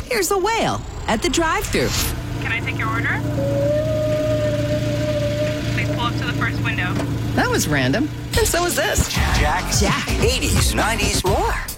here's a whale at the drive-thru. Can I take your order? Please pull up to the first window. That was random. And so is this. Jack. 80s, 90s, more.